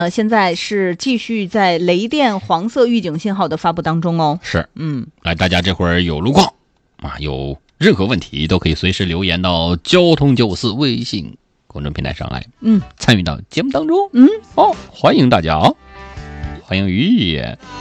现在是继续在雷电黄色预警信号的发布当中哦。 是，来，大家这会儿有路况啊，有任何问题都可以随时留言到交通954微信公众平台上来，参与到节目当中，欢迎大家啊，欢迎于野。